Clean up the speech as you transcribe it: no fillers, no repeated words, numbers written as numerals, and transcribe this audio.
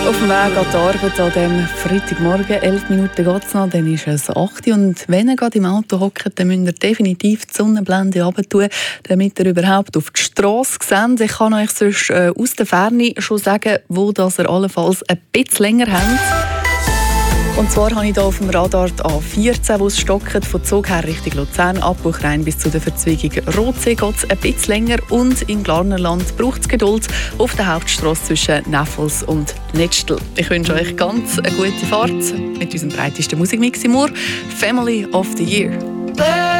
Auf dem Weg an die Arbeit an diesem Freitagmorgen, 11 Minuten geht es noch, dann ist es 8 Uhr. Und wenn ihr gerade im Auto hockt, dann müsst ihr definitiv die Sonnenblende runter, damit ihr überhaupt auf die Strasse seht. Ich kann euch sonst aus der Ferne schon sagen, wo das ihr allenfalls ein bisschen länger habt. Und zwar habe ich hier auf dem Radar die A14, wo es stockt, von Zug her Richtung Luzern, Abbruchrein bis zu der Verzweigung Rotsee geht es ein bisschen länger und im Glarnerland braucht es Geduld auf der Hauptstrasse zwischen Näffels und Netztel. Ich wünsche euch ganz eine gute Fahrt mit unserem breitesten Musikmix im Ohr, Family of the Year.